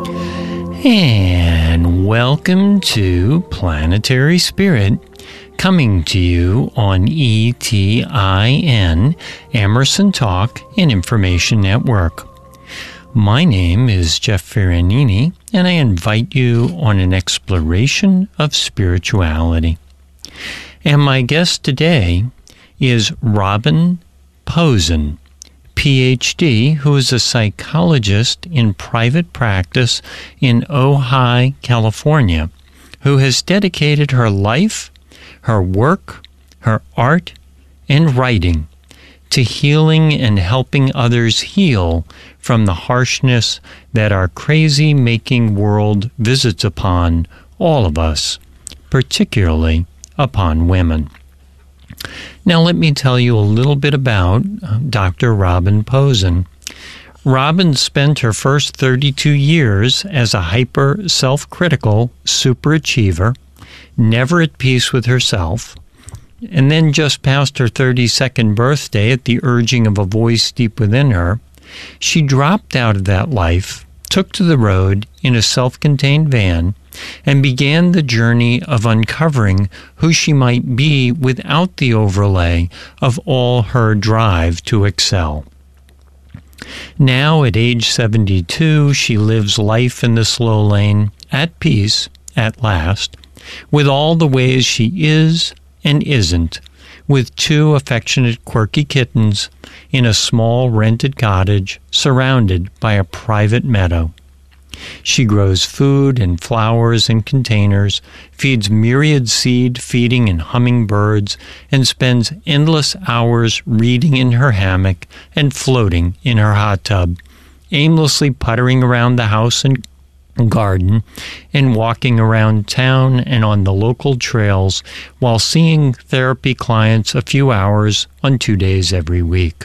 And welcome to Planetary Spirit, coming to you on ETIN, Emerson Talk and Information Network. My name is Jeff Ferranini, and I invite you on an exploration of spirituality. And my guest today is Robin Posen, Ph.D., who is a psychologist in private practice in Ojai, California, who has dedicated her life, her work, her art, and writing to healing and helping others heal from the harshness that our crazy-making world visits upon all of us, particularly upon women. Now let me tell you a little bit about Dr. Robin Posen. Robin spent her first 32 years as a hyper self-critical superachiever, never at peace with herself, and then just past her 32nd birthday at the urging of a voice deep within her, she dropped out of that life, took to the road in a self-contained van, and began the journey of uncovering who she might be without the overlay of all her drive to excel. Now, at age 72, she lives life in the slow lane, at peace, at last, with all the ways she is and isn't, with two affectionate, quirky kittens in a small rented cottage surrounded by a private meadow. She grows food and flowers in containers, feeds myriad seed-feeding and hummingbirds, and spends endless hours reading in her hammock and floating in her hot tub, aimlessly puttering around the house and garden, and walking around town and on the local trails while seeing therapy clients a few hours on 2 days every week.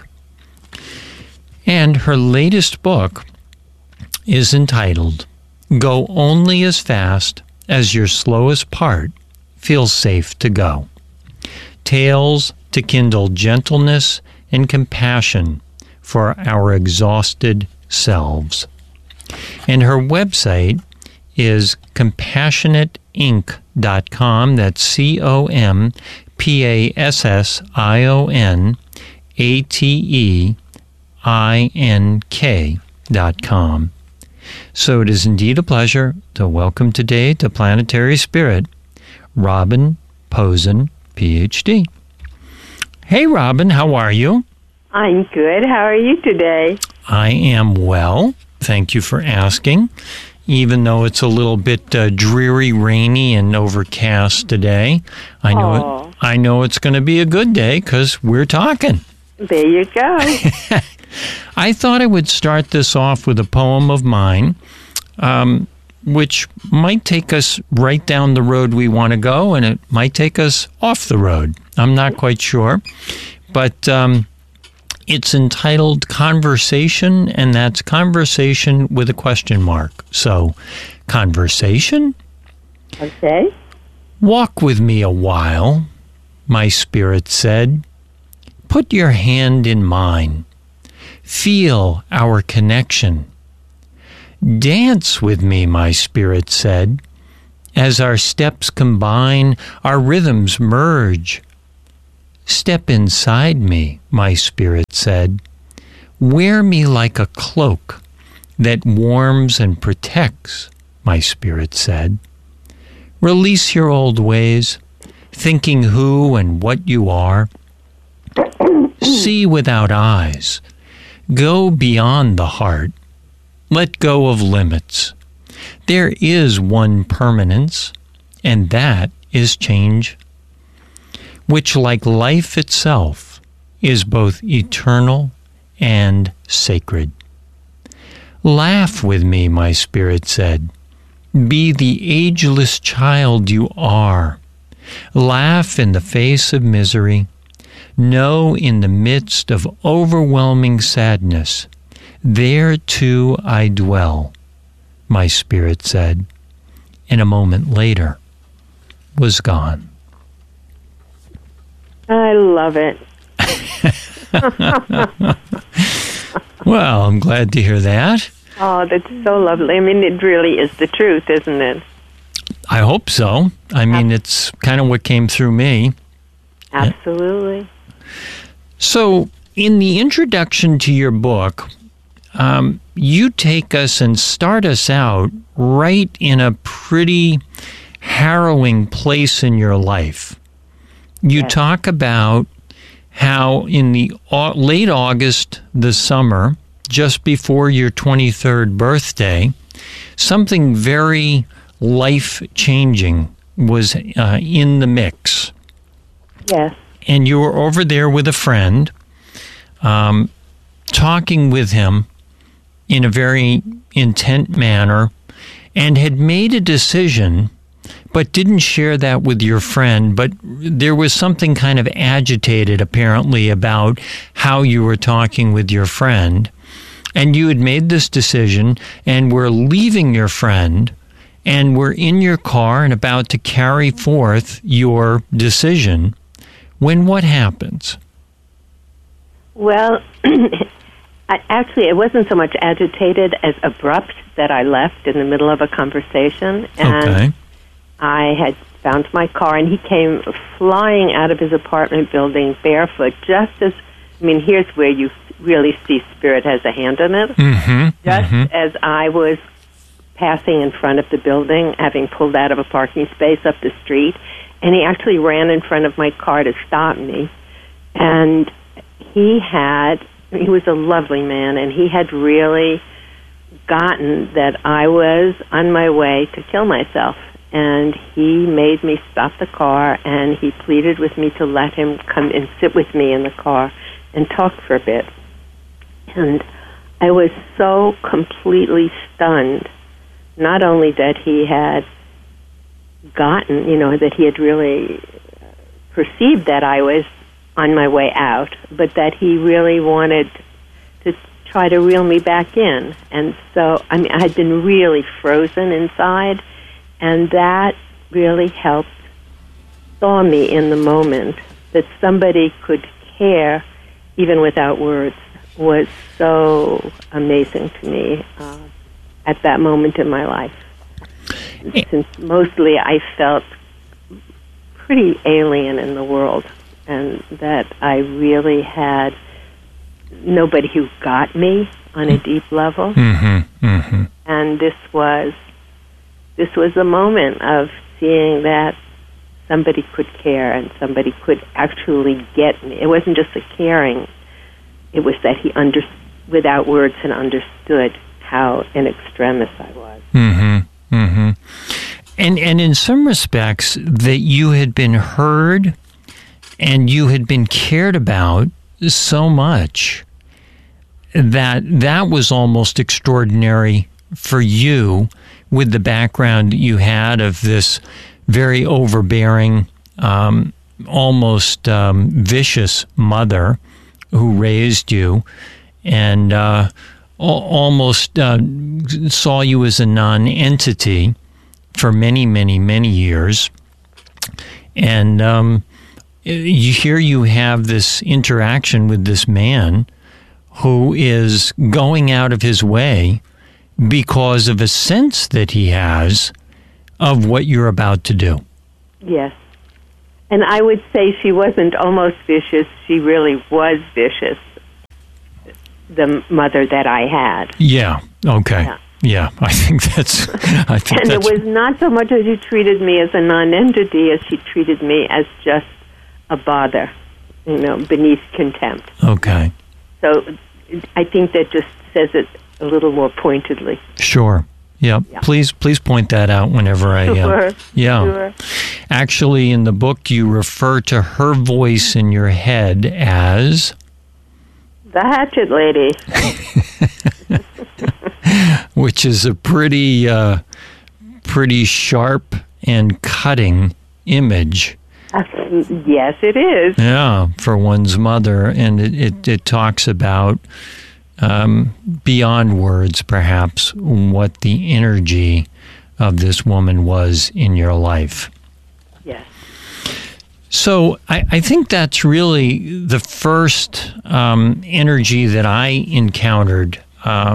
And her latest book is entitled, Go Only as Fast as Your Slowest Part Feels Safe to Go. Tales to kindle gentleness and compassion for our exhausted selves. And her website is compassionateinc.com. That's CompassionateInc.com. So it is indeed a pleasure to welcome today to Planetary Spirit, Robin Posen, Ph.D. Hey, Robin, how are you? I'm good. How are you today? I am well. Thank you for asking. Even though it's a little bit dreary, rainy, and overcast today, I know it's going to be a good day because we're talking. There you go. I thought I would start this off with a poem of mine, which might take us right down the road we want to go, and it might take us off the road. I'm not quite sure. But it's entitled Conversation, and that's conversation with a question mark. So, conversation? Okay. Walk with me a while, my spirit said. Put your hand in mine. Feel our connection. Dance with me, my spirit said. As our steps combine, our rhythms merge. Step inside me, my spirit said. Wear me like a cloak that warms and protects, my spirit said. Release your old ways, thinking who and what you are. See without eyes. Go beyond the heart. Let go of limits. There is one permanence, and that is change, which, like life itself, is both eternal and sacred. Laugh with me, my spirit said. Be the ageless child you are. Laugh in the face of misery. Know in the midst of overwhelming sadness, there too I dwell, my spirit said, and a moment later was gone. I love it. Well, I'm glad to hear that. Oh, that's so lovely. I mean, it really is the truth, isn't it? I hope so. I mean, it's kind of what came through me. Absolutely. So, in the introduction to your book, you take us and start us out right in a pretty harrowing place in your life. You talk about how in the late August, the summer, just before your 23rd birthday, something very life-changing was in the mix. Yes. And you were over there with a friend, talking with him in a very intent manner, and had made a decision, but didn't share that with your friend. But there was something kind of agitated, apparently, about how you were talking with your friend. And you had made this decision, and were leaving your friend, and were in your car and about to carry forth your decision, when what happens? Well, actually, it wasn't so much agitated as abrupt that I left in the middle of a conversation. And Okay. I had found my car, and he came flying out of his apartment building barefoot, just as, I mean, here's where you really see Spirit has a hand in it. Just as I was passing in front of the building, having pulled out of a parking space up the street, and he actually ran in front of my car to stop me. And he was a lovely man, and he had really gotten that I was on my way to kill myself. And he made me stop the car, and he pleaded with me to let him come and sit with me in the car and talk for a bit. And I was so completely stunned, not only that he had gotten, that he had really perceived that I was on my way out, but that he really wanted to try to reel me back in. And so, I mean, I had been really frozen inside, and that really helped thaw me in the moment. That somebody could care, even without words, was so amazing to me at that moment in my life. Since mostly I felt pretty alien in the world, and that I really had nobody who got me on a deep level. And this was a moment of seeing that somebody could care and somebody could actually get me. It wasn't just a caring. It was that he without words, and understood how in extremis I was. And in some respects, that you had been heard and you had been cared about so much that was almost extraordinary for you, with the background you had of this very overbearing, almost vicious mother who raised you and almost saw you as a non-entity for many, many, many years. And here you have this interaction with this man who is going out of his way because of a sense that he has of what you're about to do. Yes. And I would say she wasn't almost vicious. She really was vicious, the mother that I had. Yeah. Okay. Yeah. I think that's... And it was not so much as she treated me as a non-entity as she treated me as just a bother, beneath contempt. Okay. So I think that just says it a little more pointedly. Sure. Yeah. Please point that out whenever I... Sure. Sure. Actually, in the book, you refer to her voice in your head as... The Hatchet Lady. Which is a pretty sharp and cutting image. Yes, it is. Yeah, for one's mother. And it talks about, beyond words perhaps, what the energy of this woman was in your life. Yes. So I think that's really the first energy that I encountered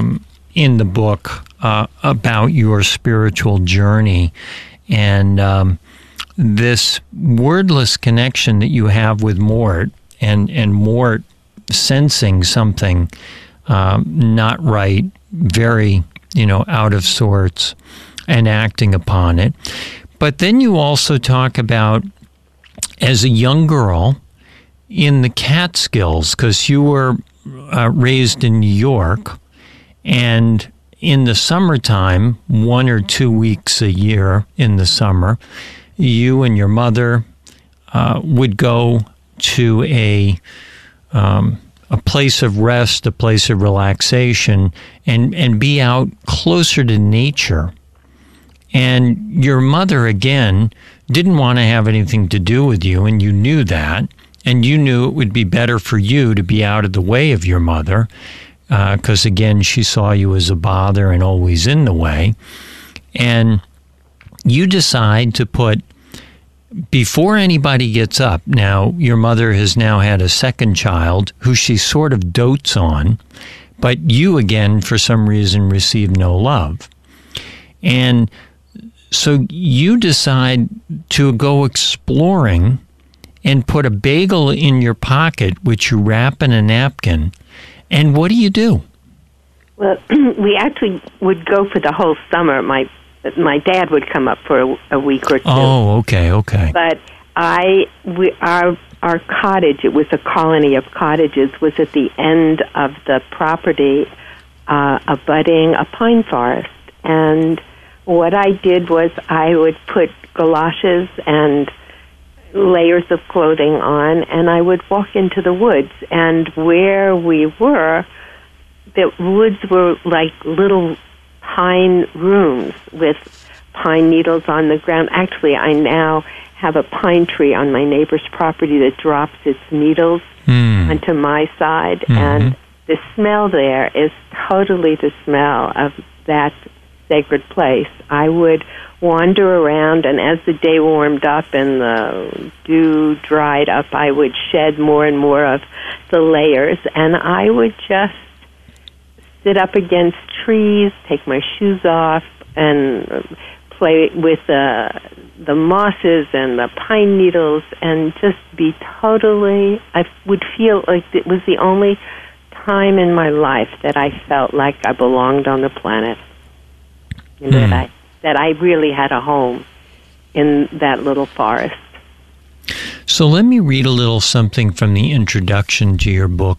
in the book about your spiritual journey and this wordless connection that you have with Mort, and Mort sensing something not right, very, out of sorts, and acting upon it. But then you also talk about, as a young girl in the Catskills, because you were raised in New York, and in the summertime, 1 or 2 weeks a year in the summer, you and your mother would go to a place of rest, a place of relaxation, and be out closer to nature. And your mother, again, didn't want to have anything to do with you, and you knew that. And you knew it would be better for you to be out of the way of your mother, because, again, she saw you as a bother and always in the way. And you decide to put, before anybody gets up, now your mother has now had a second child who she sort of dotes on, but you, again, for some reason, receive no love. And so you decide to go exploring and put a bagel in your pocket, which you wrap in a napkin. And what do? Well, we actually would go for the whole summer. My dad would come up for a week or two. Oh, okay. But our cottage, it was a colony of cottages, was at the end of the property, abutting a pine forest. And what I did was I would put galoshes and layers of clothing on, and I would walk into the woods. And where we were, the woods were like little pine rooms with pine needles on the ground. Actually, I now have a pine tree on my neighbor's property that drops its needles onto my side, and the smell there is totally the smell of that sacred place. I would wander around, and as the day warmed up and the dew dried up, I would shed more and more of the layers, and I would just sit up against trees, take my shoes off, and play with the mosses and the pine needles, and just be totally, I would feel like it was the only time in my life that I felt like I belonged on the planet. And that I really had a home in that little forest. So let me read a little something from the introduction to your book,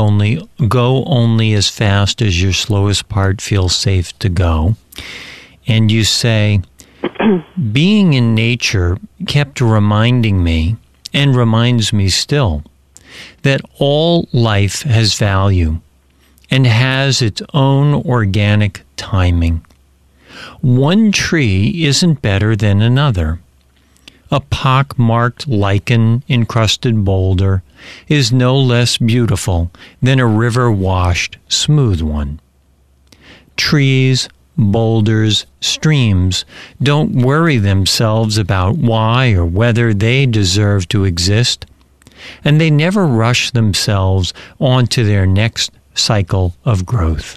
Go Only as Fast as Your Slowest Part Feels Safe to Go. And you say, being in nature kept reminding me, and reminds me still, that all life has value and has its own organic timing. One tree isn't better than another. A pock-marked lichen-encrusted boulder is no less beautiful than a river-washed, smooth one. Trees, boulders, streams don't worry themselves about why or whether they deserve to exist, and they never rush themselves onto their next cycle of growth.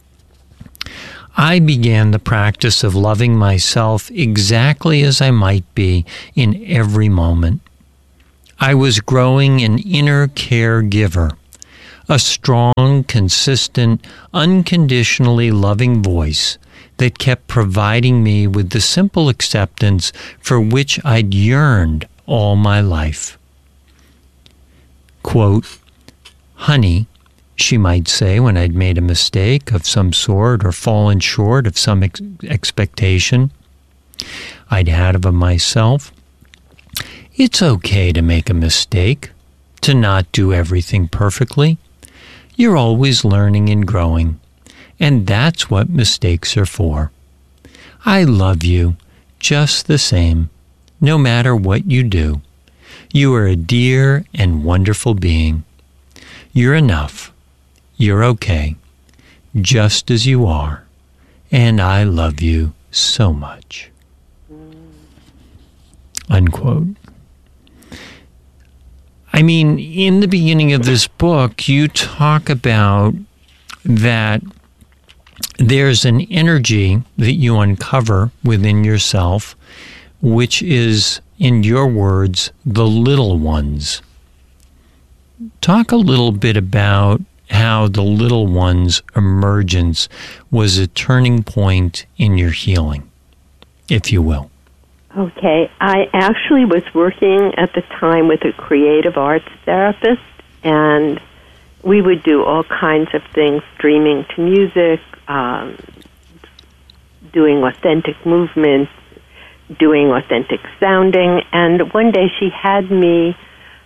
I began the practice of loving myself exactly as I might be in every moment. I was growing an inner caregiver, a strong, consistent, unconditionally loving voice that kept providing me with the simple acceptance for which I'd yearned all my life. Quote, honey, she might say when I'd made a mistake of some sort or fallen short of some expectation I'd had of myself. It's okay to make a mistake, to not do everything perfectly. You're always learning and growing, and that's what mistakes are for. I love you just the same, no matter what you do. You are a dear and wonderful being. You're enough. You're okay, just as you are, and I love you so much. Unquote. I mean, in the beginning of this book, you talk about that there's an energy that you uncover within yourself, which is, in your words, the little ones. Talk a little bit about how the little ones' emergence was a turning point in your healing, if you will. Okay. I actually was working at the time with a creative arts therapist, and we would do all kinds of things, dreaming to music, doing authentic movements, doing authentic sounding. And one day she had me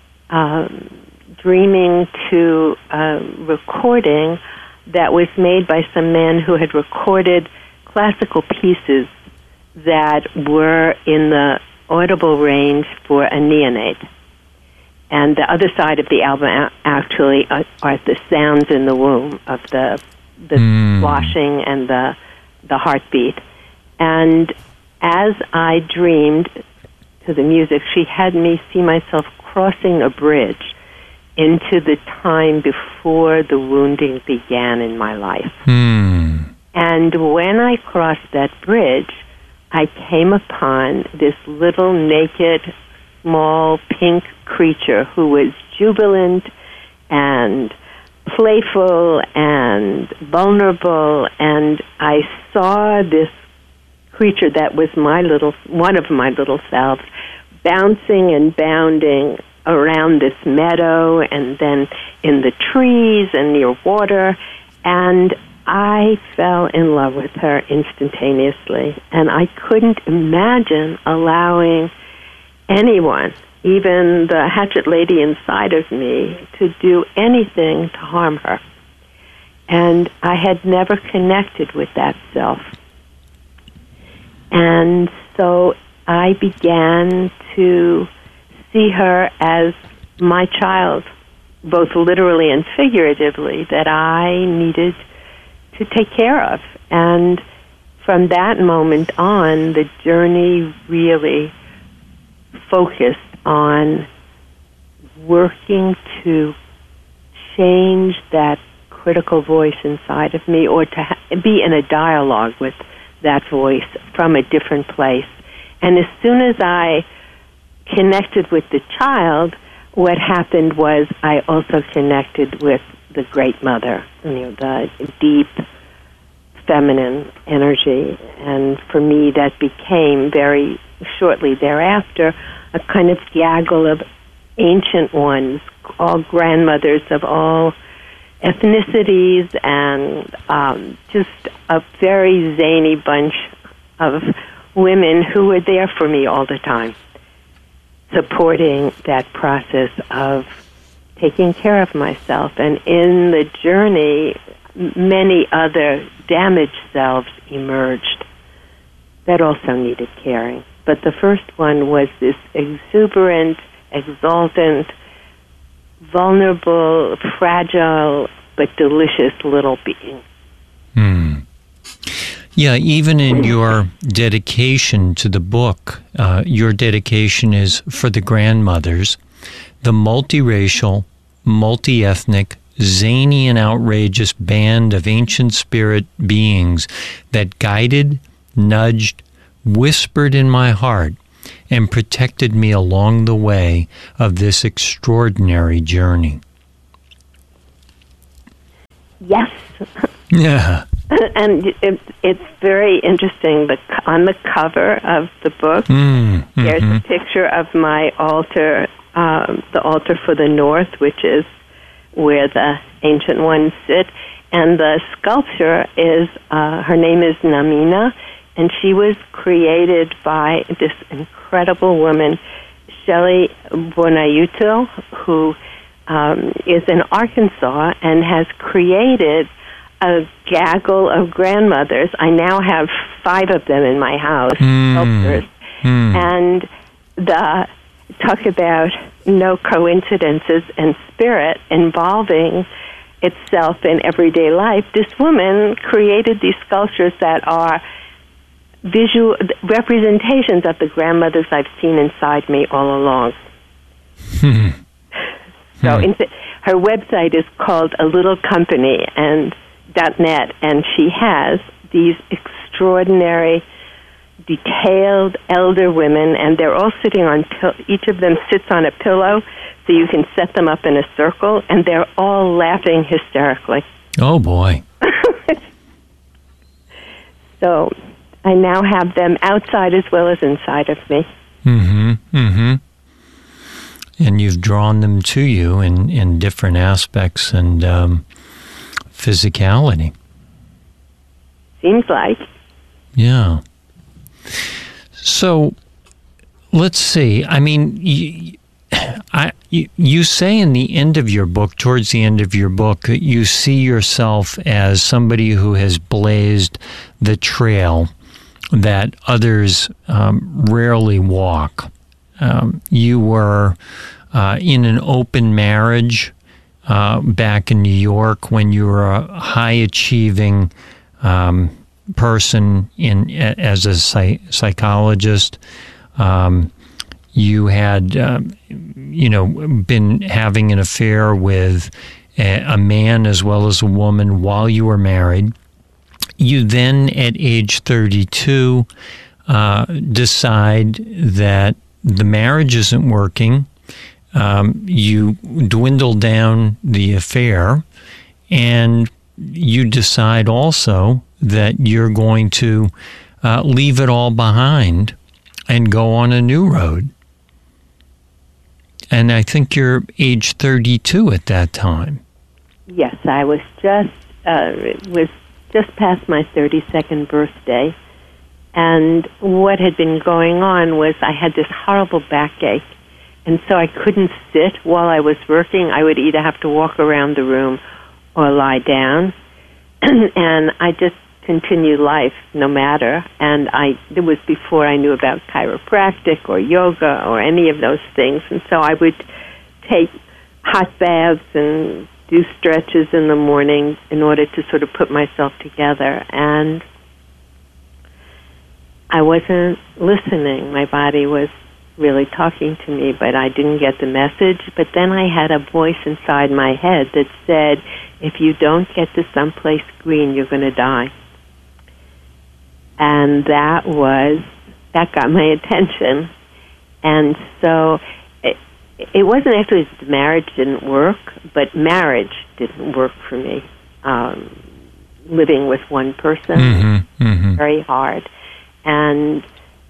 dreaming to a recording that was made by some man who had recorded classical pieces that were in the audible range for a neonate. And the other side of the album actually are the sounds in the womb of the washing and the heartbeat. And as I dreamed to the music, she had me see myself crossing a bridge into the time before the wounding began in my life. And when I crossed that bridge, I came upon this little naked, small, pink creature who was jubilant and playful and vulnerable, and I saw this creature that was one of my little selves, bouncing and bounding around this meadow and then in the trees and near water, and I fell in love with her instantaneously, and I couldn't imagine allowing anyone, even the hatchet lady inside of me, to do anything to harm her. And I had never connected with that self. And so I began to see her as my child, both literally and figuratively, that I needed to take care of. And from that moment on, the journey really focused on working to change that critical voice inside of me, or to be in a dialogue with that voice from a different place. And as soon as I connected with the child, what happened was I also connected with the Great Mother, the deep feminine energy. And for me, that became very shortly thereafter a kind of gaggle of ancient ones, all grandmothers of all ethnicities, and just a very zany bunch of women who were there for me all the time, supporting that process of taking care of myself. And in the journey, many other damaged selves emerged that also needed caring. But the first one was this exuberant, exultant, vulnerable, fragile, but delicious little being. Yeah, even in your dedication to the book, your dedication is for the grandmothers, the multiracial, multi-ethnic, zany and outrageous band of ancient spirit beings that guided, nudged, whispered in my heart, and protected me along the way of this extraordinary journey. Yes. Yeah. And it's very interesting. On the cover of the book, there's a picture of my altar, the altar for the North, which is where the ancient ones sit. And the sculpture is, her name is Namina, and she was created by this incredible woman, Shelley Bonayuto, who is in Arkansas and has created a gaggle of grandmothers. I now have 5 of them in my house, sculptures. And talk about no coincidences and spirit involving itself in everyday life. This woman created these sculptures that are visual representations of the grandmothers I've seen inside me all along. So her website is called A Little Company, and .net, and she has these extraordinary, detailed elder women, and they're all sitting on, each of them sits on a pillow, so you can set them up in a circle, and they're all laughing hysterically. Oh, boy. So I now have them outside as well as inside of me. Mm-hmm, mm-hmm. And you've drawn them to you in different aspects and physicality. Seems like. Yeah. So, let's see. I mean, you say in the end of your book, towards the end of your book, you see yourself as somebody who has blazed the trail that others rarely walk. You were in an open marriage back in New York when you were a high-achieving person as a psychologist. You had, been having an affair with a man as well as a woman while you were married. You then, at age 32, decide that the marriage isn't working. You dwindle down the affair, and you decide also that you're going to leave it all behind and go on a new road. And I think you're age 32 at that time. Yes, I was just past my 32nd birthday, and what had been going on was I had this horrible backache, and so I couldn't sit while I was working. I would either have to walk around the room or lie down, and I just continued life no matter. And it was before I knew about chiropractic or yoga or any of those things, and so I would take hot baths and do stretches in the morning in order to sort of put myself together. And I wasn't listening. My body was really talking to me, but I didn't get the message. But then I had a voice inside my head that said, if you don't get to someplace green, you're going to die. And that got my attention. And so it wasn't actually that the marriage didn't work, but marriage didn't work for me. Living with one person, very hard. And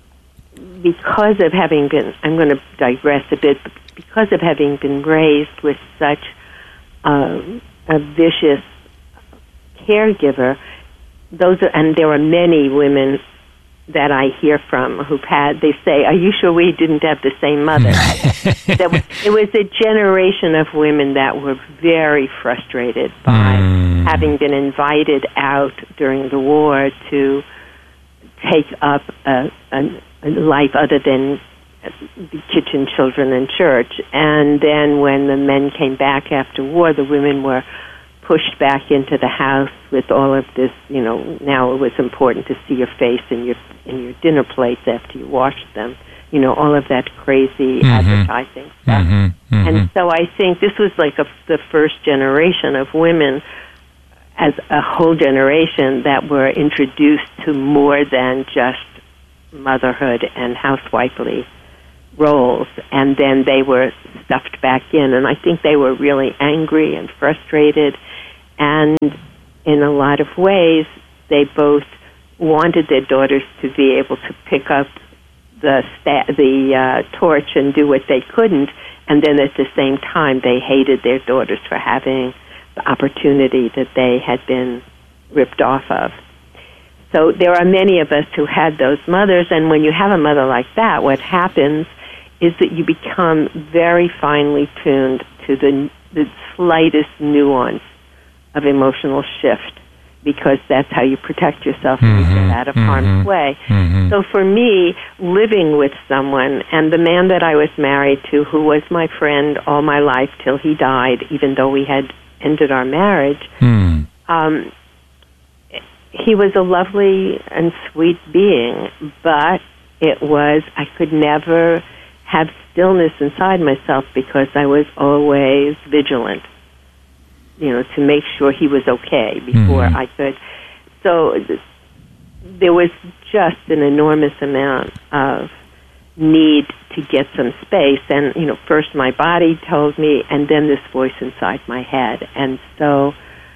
because of having been, I'm going to digress a bit, but because of having been raised with such a vicious caregiver, and there are many women that I hear from they say, are you sure we didn't have the same mother? It was a generation of women that were very frustrated by having been invited out during the war to take up a life other than the kitchen, children, and church. And then when the men came back after war, the women were pushed back into the house with all of this, now it was important to see your face in your dinner plates after you washed them, all of that crazy advertising stuff. And so I think this was like the first generation of women as a whole generation that were introduced to more than just motherhood and housewifely roles, and then they were stuffed back in, and I think they were really angry and frustrated, and in a lot of ways they both wanted their daughters to be able to pick up the torch and do what they couldn't, and then at the same time they hated their daughters for having the opportunity that they had been ripped off of. So there are many of us who had those mothers, and when you have a mother like that, what happens is that you become very finely tuned to the slightest nuance of emotional shift, because that's how you protect yourself and you get out of harm's way. So for me, living with someone, and the man that I was married to, who was my friend all my life till he died, even though we had ended our marriage, he was a lovely and sweet being, but I could never have stillness inside myself because I was always vigilant. to make sure he was okay before I could. So there was just an enormous amount of need to get some space. And, first my body told me, and then this voice inside my head. And so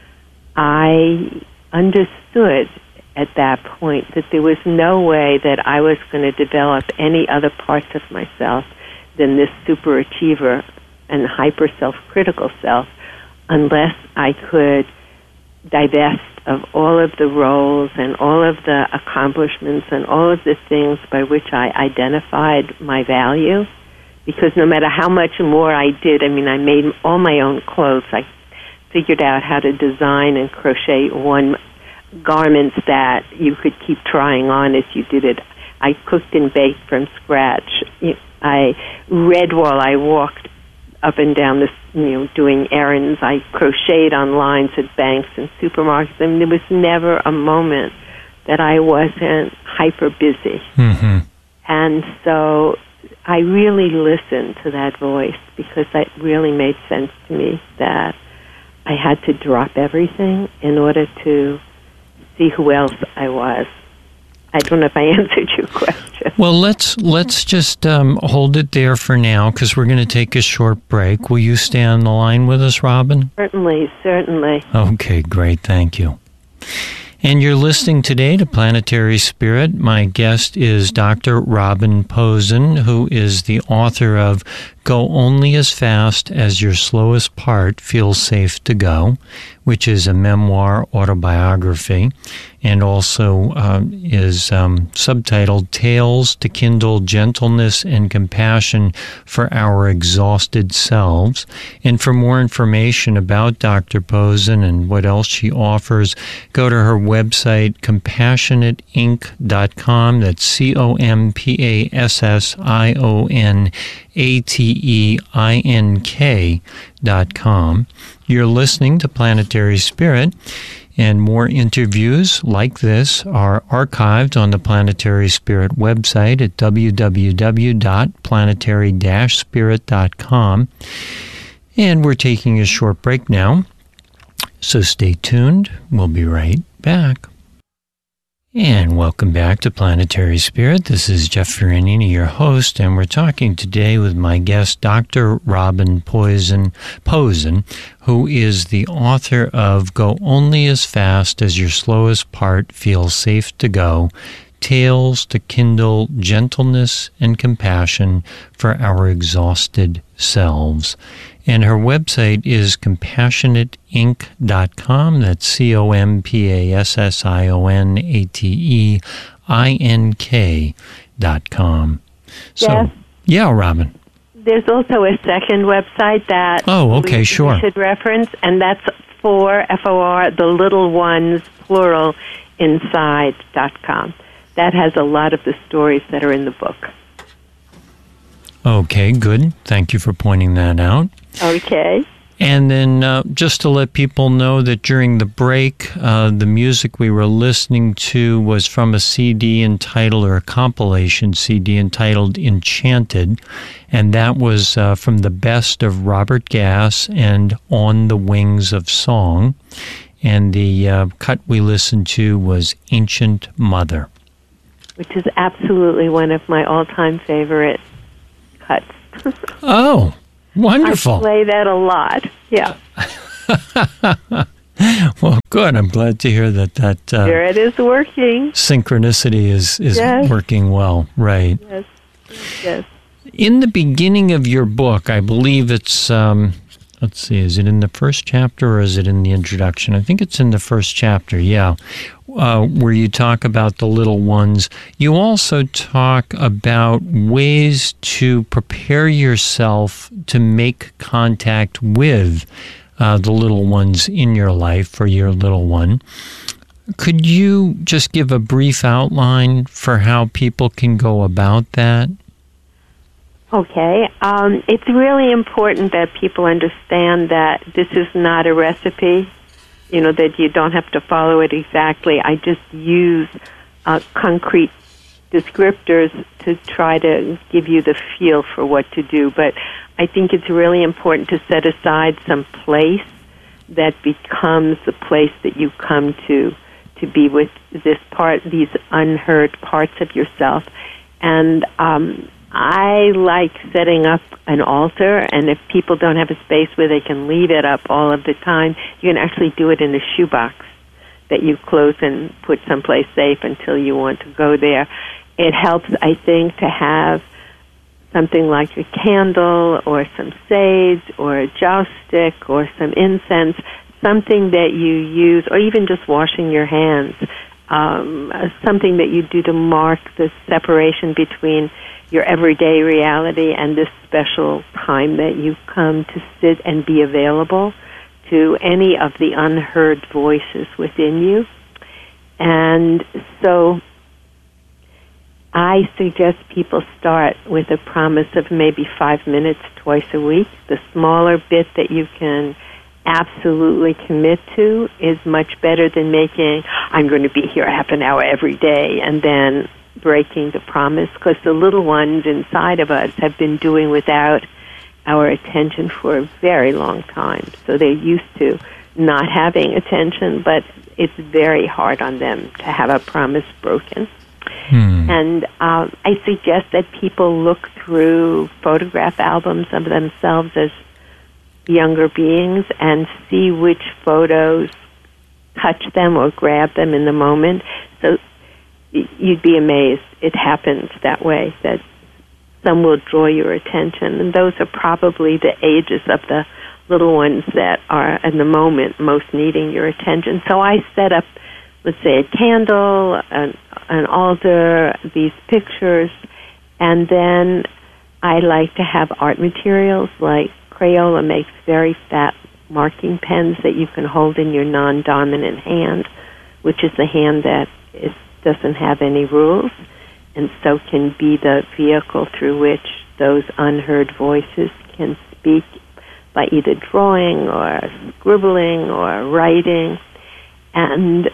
I understood at that point that there was no way that I was going to develop any other parts of myself than this superachiever and hyper self-critical self unless I could divest of all of the roles and all of the accomplishments and all of the things by which I identified my value. Because no matter how much more I did, I made all my own clothes. I figured out how to design and crochet garments that you could keep trying on as you did it. I cooked and baked from scratch. I read while I walked up and down this, doing errands. I crocheted on lines at banks and supermarkets. There was never a moment that I wasn't hyper busy. Mm-hmm. And so I really listened to that voice because that really made sense to me that I had to drop everything in order to see who else I was. I don't know if I answered your question. Well, let's just hold it there for now because we're going to take a short break. Will you stay on the line with us, Robin? Certainly. Okay, great. Thank you. And you're listening today to Planetary Spirit. My guest is Dr. Robin Posen, who is the author of Go Only as Fast as Your Slowest Part Feels Safe to Go, which is a memoir autobiography, and also is subtitled Tales to Kindle Gentleness and Compassion for Our Exhausted Selves. And for more information about Dr. Posen and what else she offers, go to her website, CompassionateInc.com. That's CompassionateInc.com. You're listening to Planetary Spirit, and more interviews like this are archived on the Planetary Spirit website at www.planetary-spirit.com. And we're taking a short break now, so stay tuned. We'll be right back. And welcome back to Planetary Spirit. This is Jeff Ferranini, your host, and we're talking today with my guest, Dr. Robin Posen, who is the author of Go Only as Fast as Your Slowest Part Feels Safe to Go, Tales to Kindle Gentleness and Compassion for Our Exhausted Selves. And her website is CompassionateInc.com. That's CompassionateInc.com. So, yes. Yeah, Robin. There's also a second website that we should reference, and that's for FOR, the little ones, plural, inside.com. That has a lot of the stories that are in the book. Okay, good. Thank you for pointing that out. Okay. And then just to let people know that during the break, the music we were listening to was from a CD entitled, or a compilation CD entitled Enchanted, and that was from the best of Robert Gass and On the Wings of Song. And the cut we listened to was Ancient Mother, which is absolutely one of my all-time favorite cuts. Oh, wonderful. I play that a lot, yeah. Well, good. I'm glad to hear that here it is working. Synchronicity is yes. working well, right. Yes. In the beginning of your book, I believe it's, let's see, is it in the first chapter or is it in the introduction? I think it's in the first chapter, yeah, where you talk about the little ones. You also talk about ways to prepare yourself to make contact with the little ones in your life, or your little one. Could you just give a brief outline for how people can go about that? Okay. It's really important that people understand that this is not a recipe, that you don't have to follow it exactly. I just use concrete descriptors to try to give you the feel for what to do. But I think it's really important to set aside some place that becomes the place that you come to be with these unheard parts of yourself. And I like setting up an altar, and if people don't have a space where they can leave it up all of the time, you can actually do it in a shoebox that you close and put someplace safe until you want to go there. It helps, I think, to have something like a candle or some sage or a joss stick or some incense, something that you use, or even just washing your hands, something that you do to mark the separation between your everyday reality and this special time that you come to sit and be available to any of the unheard voices within you. And so I suggest people start with a promise of maybe 5 minutes twice a week. The smaller bit that you can absolutely commit to is much better than making, I'm going to be here half an hour every day, and then breaking the promise, because the little ones inside of us have been doing without our attention for a very long time. So they're used to not having attention, but it's very hard on them to have a promise broken. And I suggest that people look through photograph albums of themselves as younger beings and see which photos touch them or grab them in the moment. So you'd be amazed. It happens that way, that some will draw your attention, and those are probably the ages of the little ones that are in the moment most needing your attention. So I set up, let's say, a candle, an altar, these pictures, and then I like to have art materials like Crayola makes very fat marking pens that you can hold in your non-dominant hand, which is the hand that doesn't have any rules, and so can be the vehicle through which those unheard voices can speak by either drawing or scribbling or writing. And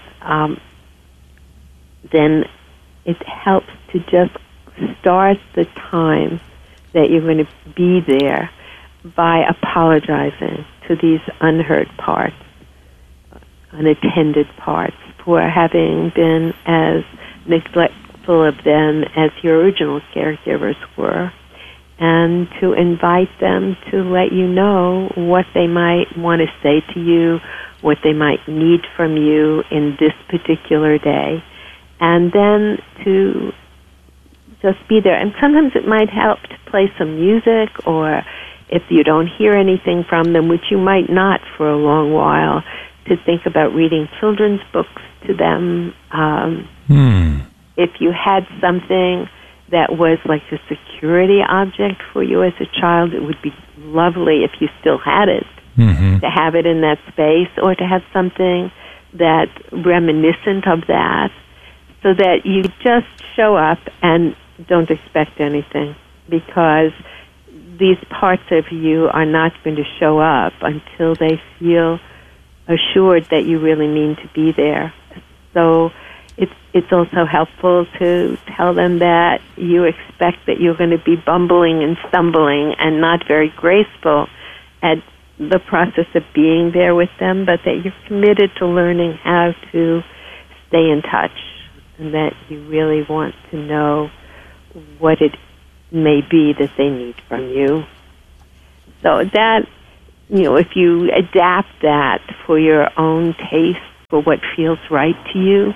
then it helps to just start the time that you're going to be there by apologizing to these unheard parts, unattended parts, for having been as neglectful of them as your original caregivers were, and to invite them to let you know what they might want to say to you, what they might need from you in this particular day, and then to just be there. And sometimes it might help to play some music, or if you don't hear anything from them, which you might not for a long while, to think about reading children's books to them. If you had something that was like a security object for you as a child, it would be lovely if you still had it, to have it in that space, or to have something that reminiscent of that, so that you just show up and don't expect anything, because these parts of you are not going to show up until they feel assured that you really mean to be there. So it's also helpful to tell them that you expect that you're going to be bumbling and stumbling and not very graceful at the process of being there with them, but that you're committed to learning how to stay in touch, and that you really want to know what it may be that they need from you. So that, if you adapt that for your own taste, for what feels right to you,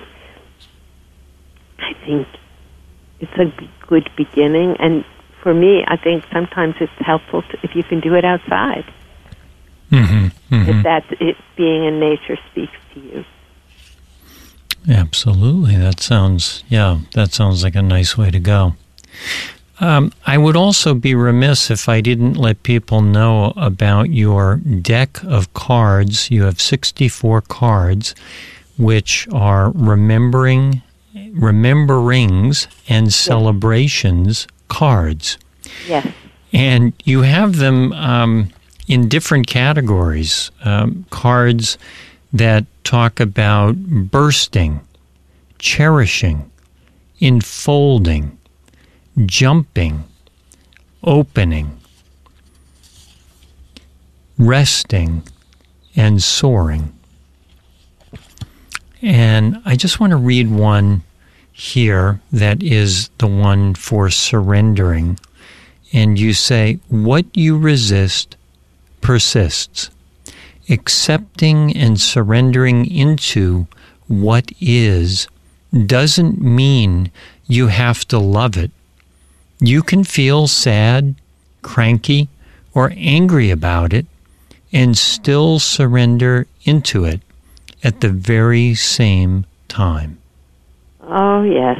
I think it's a good beginning. And for me, I think sometimes it's helpful if you can do it outside. If that's it, being in nature speaks to you. Absolutely. That sounds like a nice way to go. I would also be remiss if I didn't let people know about your deck of cards. You have 64 cards, which are rememberings and celebrations cards. Yes. And you have them in different categories. Cards that talk about bursting, cherishing, enfolding, jumping, opening, resting, and soaring. And I just want to read one here that is the one for surrendering. And you say, what you resist persists. Accepting and surrendering into what is doesn't mean you have to love it. You can feel sad, cranky, or angry about it and still surrender into it at the very same time. Oh, yes.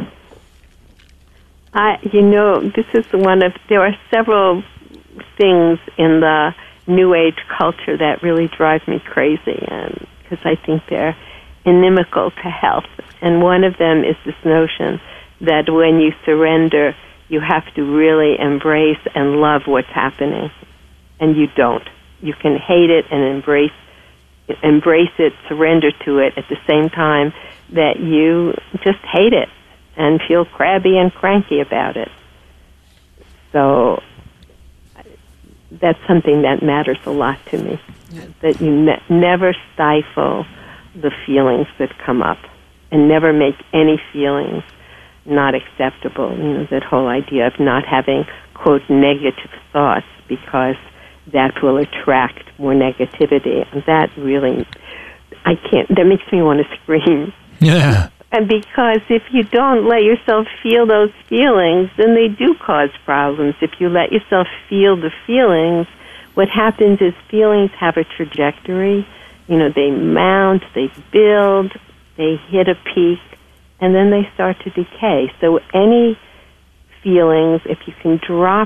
This is there are several things in the New Age culture that really drive me crazy, and because I think they're inimical to health. And one of them is this notion that when you surrender, you have to really embrace and love what's happening, and you don't. You can hate it and embrace it, surrender to it at the same time that you just hate it and feel crabby and cranky about it. So that's something that matters a lot to me, that you never stifle the feelings that come up and never make any feelings not acceptable. That whole idea of not having, quote, negative thoughts because that will attract more negativity. And that really, that makes me want to scream. Yeah. And because if you don't let yourself feel those feelings, then they do cause problems. If you let yourself feel the feelings, what happens is feelings have a trajectory. They mount, they build, they hit a peak, and then they start to decay. So any feelings, if you can drop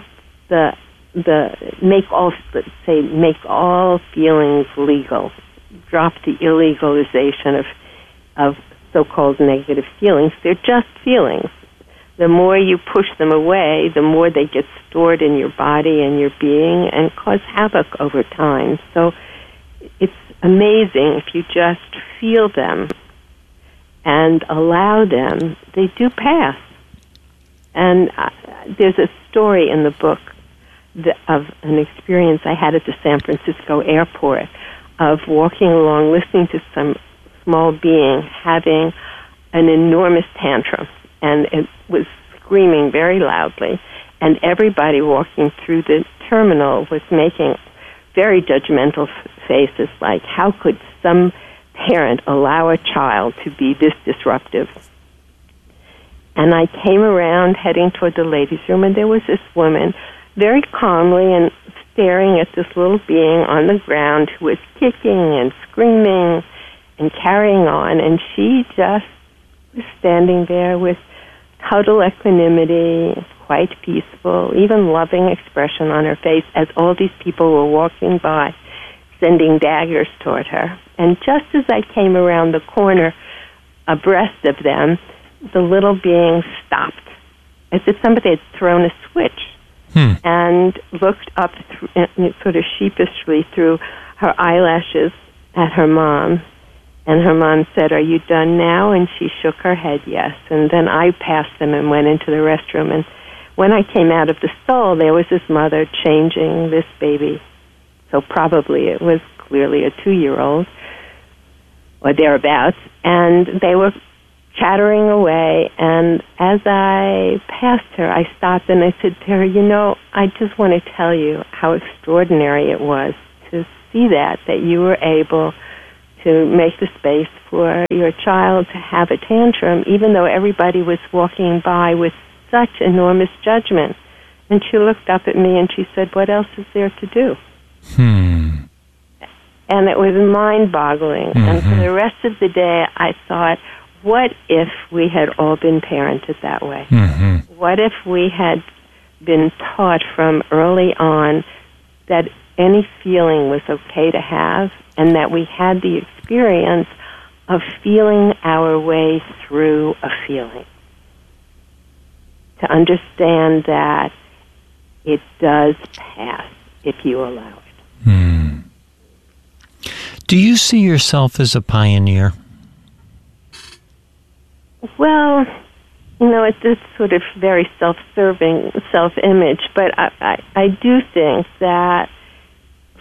make all feelings legal, drop the illegalization of so-called negative feelings. They're just feelings. The more you push them away, the more they get stored in your body and your being and cause havoc over time. So it's amazing if you just feel them and allow them. They do pass. And there's a story in the book of an experience I had at the San Francisco airport of walking along, listening to some small being having an enormous tantrum, and it was screaming very loudly, and everybody walking through the terminal was making very judgmental faces, like, how could some parent allow a child to be this disruptive? And I came around heading toward the ladies' room, and there was this woman very calmly and staring at this little being on the ground who was kicking and screaming and carrying on, and she just was standing there with total equanimity, quite peaceful, even loving expression on her face as all these people were walking by, sending daggers toward her. And just as I came around the corner abreast of them, the little being stopped, as if somebody had thrown a switch, and looked up sort of sheepishly through her eyelashes at her mom. And her mom said, "Are you done now?" And she shook her head, yes. And then I passed them and went into the restroom. And when I came out of the stall, there was this mother changing this baby. So probably it was clearly a 2-year-old or thereabouts. And they were chattering away. And as I passed her, I stopped and I said to her, I just want to tell you how extraordinary it was to see that you were able to make the space for your child to have a tantrum, even though everybody was walking by with such enormous judgment. And she looked up at me and she said, "What else is there to do?" And it was mind-boggling. Mm-hmm. And for the rest of the day, I thought, what if we had all been parented that way? Mm-hmm. What if we had been taught from early on that any feeling was okay to have, and that we had the experience of feeling our way through a feeling. To understand that it does pass if you allow it. Do you see yourself as a pioneer? Well, it's this sort of very self-serving self-image, but I do think that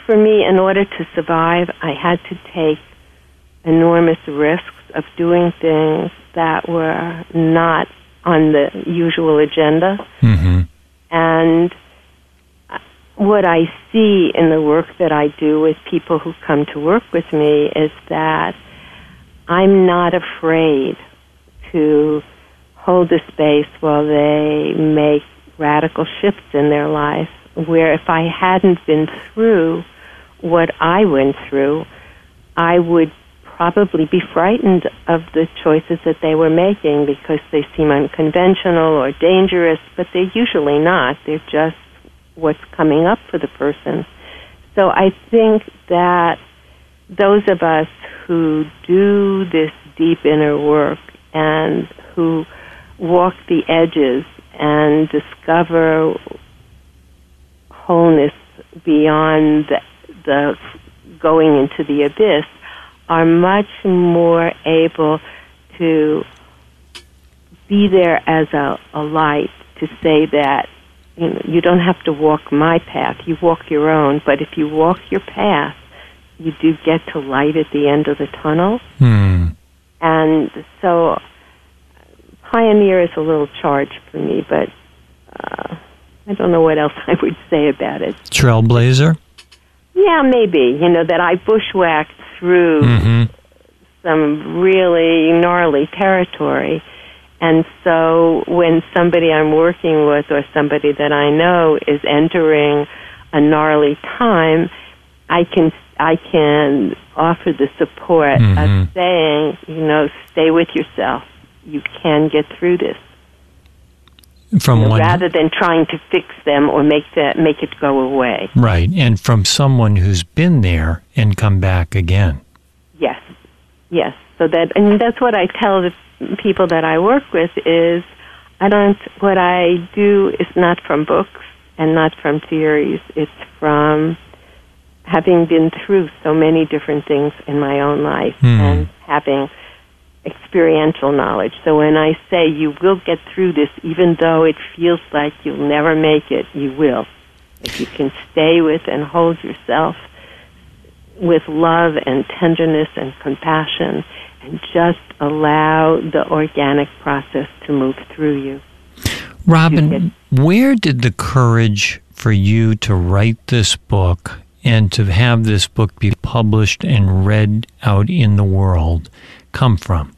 for me, in order to survive, I had to take enormous risks of doing things that were not on the usual agenda. Mm-hmm. And what I see in the work that I do with people who come to work with me is that I'm not afraid to hold a space while they make radical shifts in their life, where if I hadn't been through what I went through, I would probably be frightened of the choices that they were making because they seem unconventional or dangerous, but they're usually not. They're just what's coming up for the person. So I think that those of us who do this deep inner work and who walk the edges and discover wholeness beyond the going into the abyss are much more able to be there as a light, to say that you don't have to walk my path, you walk your own, but if you walk your path, you do get to light at the end of the tunnel. And so pioneer is a little charge for me, but I don't know what else I would say about it. Trailblazer? Yeah, maybe. That I bushwhacked through some really gnarly territory. And so when somebody I'm working with or somebody that I know is entering a gnarly time, I can offer the support of saying, stay with yourself. You can get through this. Rather than trying to fix them or make it go away. Right, and from someone who's been there and come back again. Yes. So that's what I tell the people that I work with is what I do is not from books and not from theories. It's from having been through so many different things in my own life and having experiential knowledge. So when I say you will get through this, even though it feels like you'll never make it, you will. If you can stay with and hold yourself with love and tenderness and compassion and just allow the organic process to move through you. Robin, where did the courage for you to write this book and to have this book be published and read out in the world come from?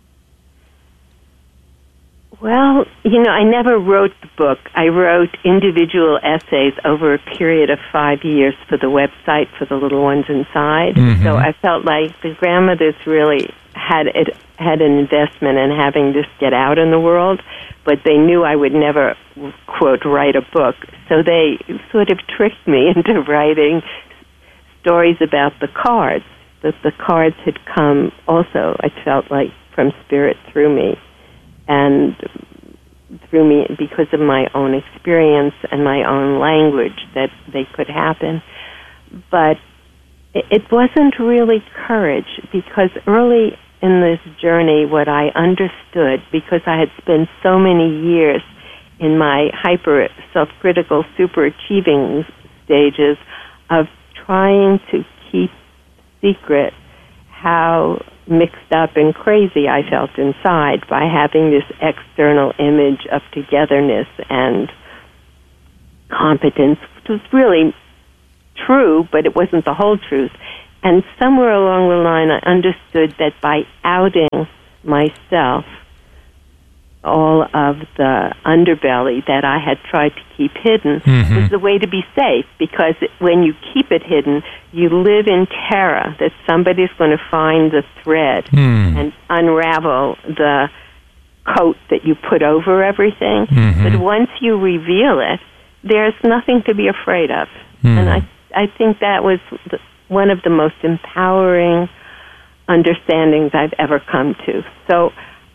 Well, I never wrote the book. I wrote individual essays over a period of 5 years for the website for the little ones inside. So I felt like the grandmothers really had an investment in having this get out in the world, but they knew I would never, quote, write a book. So they sort of tricked me into writing stories about the cards. That the cards had come also, I felt like, from Spirit through me. And through me because of my own experience and my own language that they could happen. But it wasn't really courage, because early in this journey what I understood, because I had spent so many years in my hyper self-critical super achieving stages of trying to keep secret how mixed up and crazy I felt inside by having this external image of togetherness and competence, which was really true, but it wasn't the whole truth. And somewhere along the line, I understood that by outing myself, all of the underbelly that I had tried to keep hidden was the way to be safe, because when you keep it hidden, you live in terror that somebody's going to find the thread and unravel the coat that you put over everything. But once you reveal it, there's nothing to be afraid of. And I think that was one of the most empowering understandings I've ever come to. So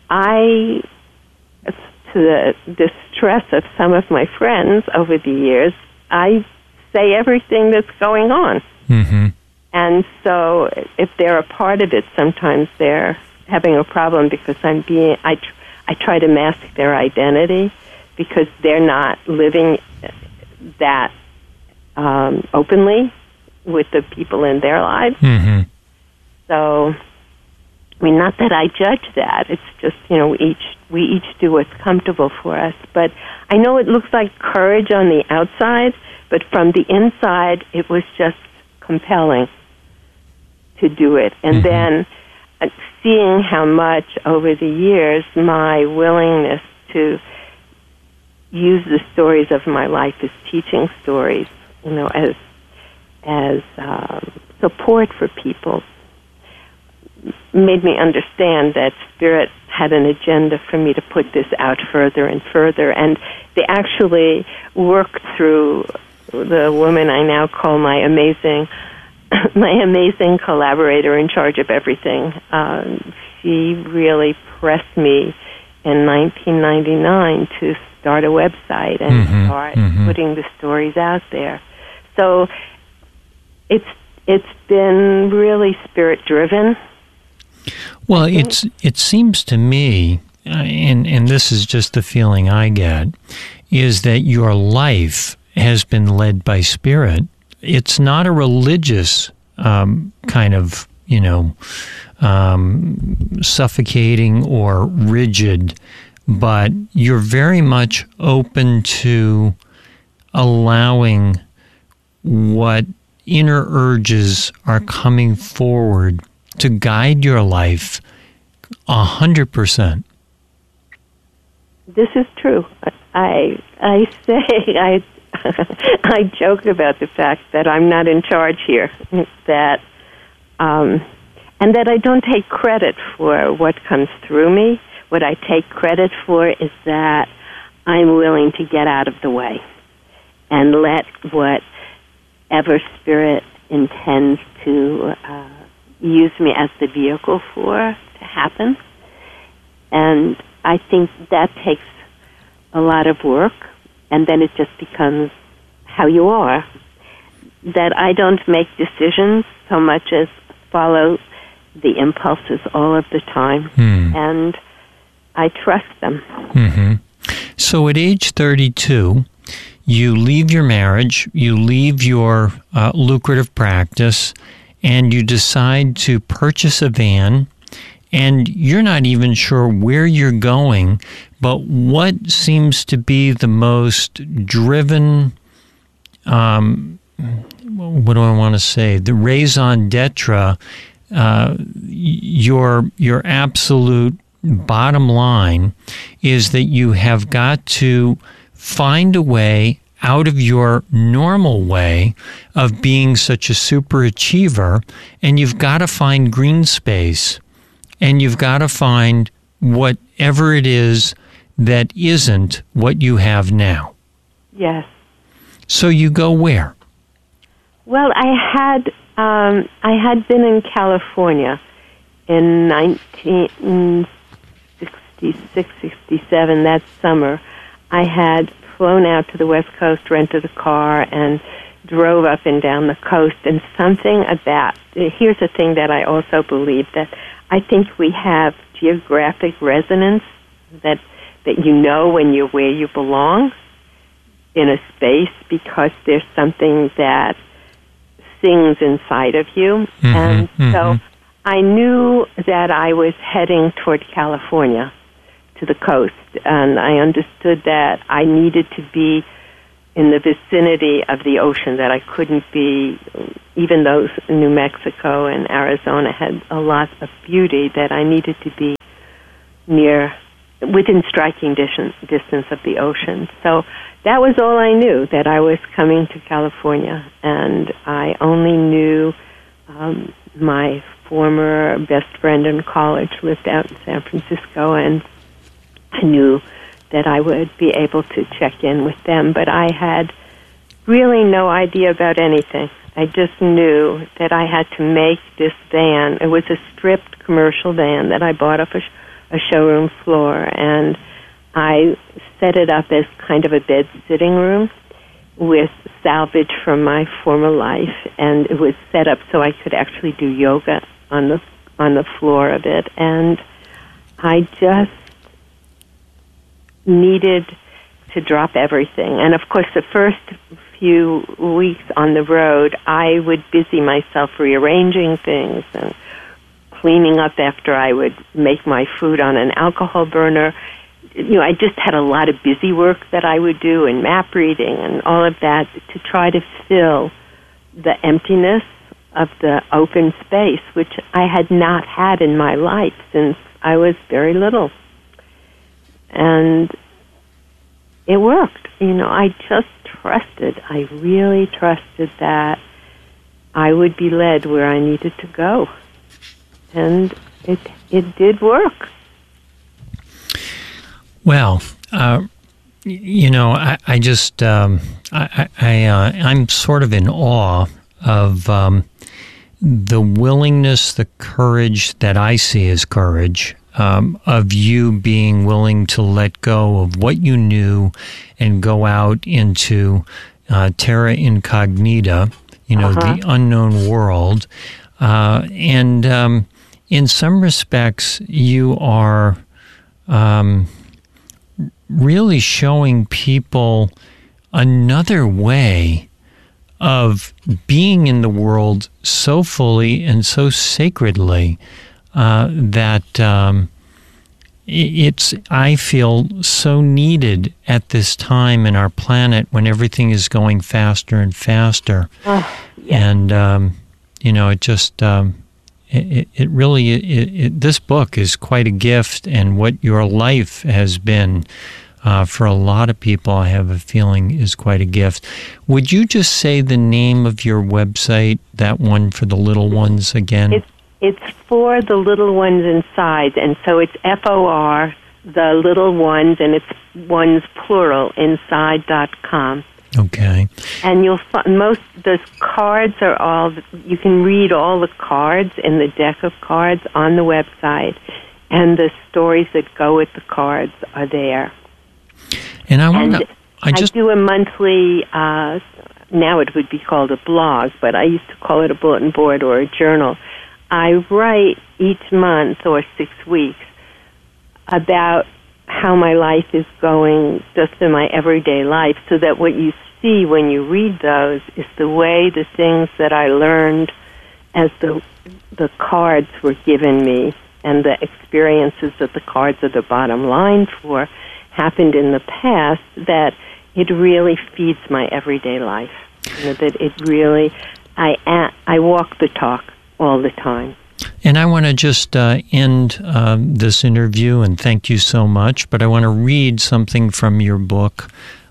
to the distress of some of my friends over the years, I say everything that's going on. And so if they're a part of it, sometimes they're having a problem because I try to mask their identity because they're not living that openly with the people in their lives. Mm-hmm. So, I mean, not that I judge that. It's just, we each do what's comfortable for us. But I know it looks like courage on the outside, but from the inside, it was just compelling to do it. And then seeing how much over the years my willingness to use the stories of my life as teaching stories, as support for people, made me understand that Spirit had an agenda for me to put this out further and further. And they actually worked through the woman I now call my amazing collaborator in charge of everything. She really pressed me in 1999 to start a website and start putting the stories out there. So it's been really Spirit-driven. Well, it seems to me, and this is just the feeling I get, is that your life has been led by Spirit. It's not a religious kind of, suffocating or rigid, but you're very much open to allowing what inner urges are coming forward to guide your life 100%. This is true. I say I joke about the fact that I'm not in charge here, that and that I don't take credit for what comes through me. What I take credit for is that I'm willing to get out of the way and let whatever Spirit intends to use me as the vehicle for to happen. And I think that takes a lot of work, and then it just becomes how you are. That I don't make decisions so much as follow the impulses all of the time, and I trust them. Mm-hmm. So at age 32, you leave your marriage, you leave your lucrative practice, and you decide to purchase a van, and you're not even sure where you're going, but what seems to be the most driven, what do I want to say, the raison d'etre, your absolute bottom line is that you have got to find a way out of your normal way of being such a super achiever, and you've got to find green space, and you've got to find whatever it is that isn't what you have now. Yes. So you go where? Well, I had been in California in 1966, 67, that summer. I had flown out to the West Coast, rented a car, and drove up and down the coast. And something about, here's the thing that I also believe, that I think we have geographic resonance, that you know when you're where you belong in a space, because there's something that sings inside of you. And so I knew that I was heading toward California, to the coast, and I understood that I needed to be in the vicinity of the ocean, that I couldn't be, even though New Mexico and Arizona had a lot of beauty, that I needed to be within striking distance of the ocean. So that was all I knew, that I was coming to California, and I only knew my former best friend in college lived out in San Francisco, and I knew that I would be able to check in with them, but I had really no idea about anything. I just knew that I had to make this van. It was a stripped commercial van that I bought off a showroom floor, and I set it up as kind of a bed sitting room with salvage from my former life, and it was set up so I could actually do yoga on the floor of it, and I just needed to drop everything. And of course, the first few weeks on the road, I would busy myself rearranging things and cleaning up after I would make my food on an alcohol burner. I just had a lot of busy work that I would do, and map reading and all of that, to try to fill the emptiness of the open space, which I had not had in my life since I was very little. And it worked. I just trusted. I really trusted that I would be led where I needed to go. And it did work. Well, I just I'm sort of in awe of the willingness, the courage that I see as courage, of you being willing to let go of what you knew and go out into terra incognita, the unknown world. And in some respects, you are really showing people another way of being in the world so fully and so sacredly that it's, I feel, so needed at this time in our planet when everything is going faster and faster. And, it just... It really, this book is quite a gift, and what your life has been for a lot of people, I have a feeling, is quite a gift. Would you just say the name of your website, that one for the little ones, again? It's for the little ones inside, and so it's FOR, the little ones, and it's ones plural, inside.com. Okay. And you'll find the cards are all, you can read all the cards in the deck of cards on the website, and the stories that go with the cards are there. And I do a monthly, now it would be called a blog, but I used to call it a bulletin board or a journal. I write each month or 6 weeks about how my life is going just in my everyday life, so that what you see when you read those is the way the things that I learned as the cards were given me, and the experiences that the cards are the bottom line for, happened in the past, that it really feeds my everyday life. That it really, I walk the talk all the time. And I want to just end this interview, and thank you so much, but I want to read something from your book,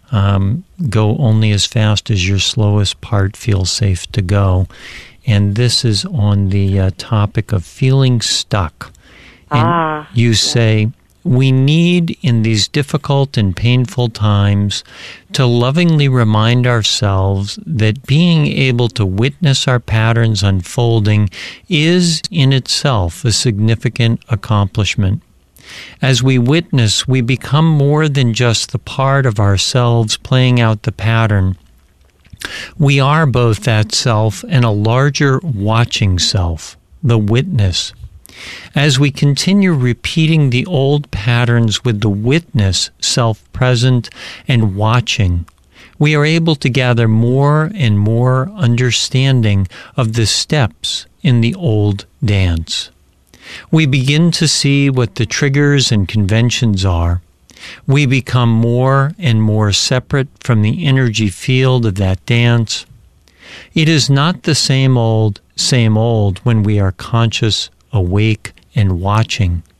Go Only as Fast as Your Slowest Part Feels Safe to Go. And this is on the topic of feeling stuck. And you say, we need, in these difficult and painful times, to lovingly remind ourselves that being able to witness our patterns unfolding is in itself a significant accomplishment. As we witness, we become more than just the part of ourselves playing out the pattern. We are both that self and a larger watching self, the witness. As we continue repeating the old patterns with the witness self-present and watching, we are able to gather more and more understanding of the steps in the old dance. We begin to see what the triggers and conventions are. We become more and more separate from the energy field of that dance. It is not the same old when we are conscious, awake, and watching.